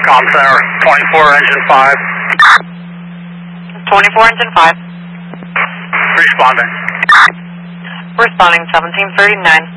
Com Center, 24 engine 5. 24 engine 5. Responding. Responding 1739.